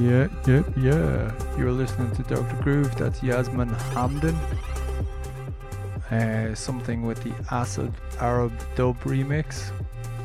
Yeah. You're listening to Dr. Groove. That's Yasmin Hamdan. Something with the Acid Arab dub remix.